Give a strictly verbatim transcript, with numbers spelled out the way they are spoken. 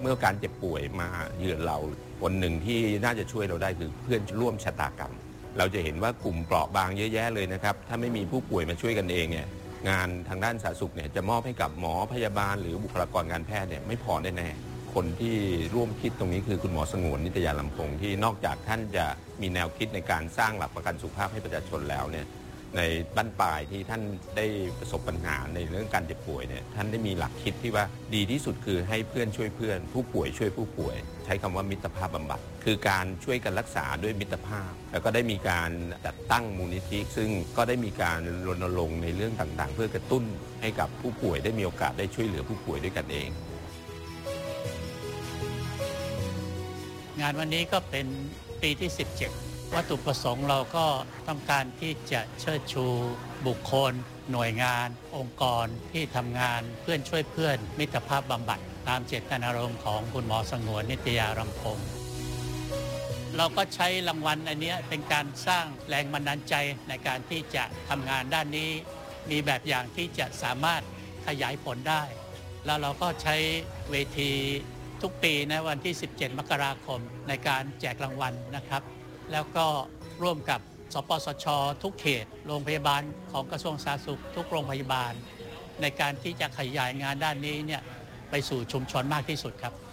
มื่อการเจ็บป่วยมาเยือนเราคนหนึ่งที่น่าจะช่วยเราได้คือเพื่อนร่วมชะตากรรมเราจะเห็นว่ากลุ่มเปราะบางเยอะแยะเลยนะครับถ้าไม่มีผู้ป่วยมาช่วยกันเองเนี่ยงานทางด้านสาธารณสุขเนี่ยจะมอบให้กับหมอพยาบาลหรือบุคลากรการแพทย์เนี่ยไม่พอแน่ๆคนที่ร่วมคิดตรงนี้คือคุณหมอสงวนนิตยาลำพงศ์ที่นอกจากท่านจะมีแนวคิดในการสร้างหลักประกันสุขภาพให้ประชาชนแล้วเนี่ยในบั้นปลายที่ท่านได้ประสบปัญหาในเรื่องการเจ็บป่วยเนี่ยท่านได้มีหลักคิดที่ว่าดีที่สุดคือให้เพื่อนช่วยเพื่อนผู้ป่วยช่วยผู้ป่วยใช้คำว่ามิตรภาพบำบัดคือการช่วยกันรักษาด้วยมิตรภาพแล้วก็ได้มีการจัดตั้งมูลนิธิซึ่งก็ได้มีการรณรงค์ในเรื่องต่างๆเพื่อกระตุ้นให้กับผู้ป่วยได้มีโอกาสได้ช่วยเหลือผู้ป่วยด้วยกันเองงานวันนี้ก็เป็นปีที่สิบเจ็ดวัตถุประสงค์เราก็ต้องการที่จะเชิดชูบุคคลหน่วยงานองค์กรที่ทำงานเพื่อนช่วยเพื่อนมิตรภาพบำบัดตามเจตนารมณ์ของคุณหมอสงวนนิตยารำพงศ์เราก็ใช้รางวัลอันนี้เป็นการสร้างแรงบันดาลใจในการที่จะทำงานด้านนี้มีแบบอย่างที่จะสามารถขยายผลได้แล้วเราก็ใช้เวทีทุกปีนะวันที่สิบเจ็ดมกราคมในการแจกรางวัลนะครับแล้วก็ร่วมกับสปสช.ทุกเขตโรงพยาบาลของกระทรวงสาธารณสุขทุกโรงพยาบาลในการที่จะขยายงานด้านนี้เนี่ยไปสู่ชุมชนมากที่สุดครับ